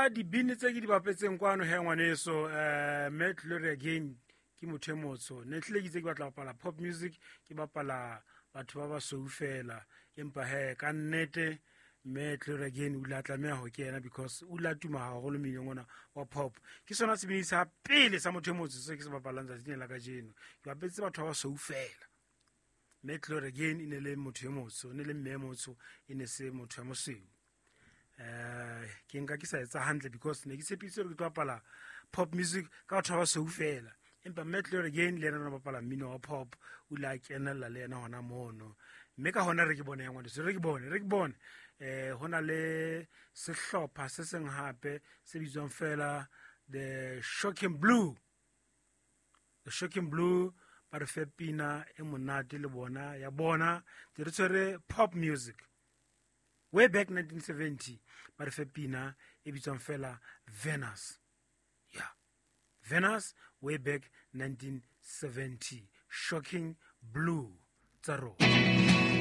dibini tse ke di bapetseng kwano he ngwaneso Matt Lori again ke motho e motso ne tle ke tse ke batla bapala pop music ke bapala batho ba ba soufela empa he ka nnete Matt Lori again o la tlameha ho kena because o la tuma haholo mmileng ona wa pop ke sona sebini sa pele sa motho e motso se ke se bapalang tsatsing la ka jeno ke bapetse batho ba ba soufela Matt Lori again ine le motho e motso ne le mme motso ine se motho ya mosweu ke nka ke sa etsa hantle because ne ke tshepitse re ke bapala pop music ka batho ba soufela empa Matt Lori again le yena ba bapala mmino wa pop o la kenella le yena hona mono mme ka hona re ke bone yang re ke bone hona le sehlopha se seng hape se bitswang fela the Shocking Blue ba re fe pina e monate le bona ya bona di re tshwere pop music way back 1970 ba re fe pina e bitswang fela Venus Venus way back 1970 Shocking Blue tsa rona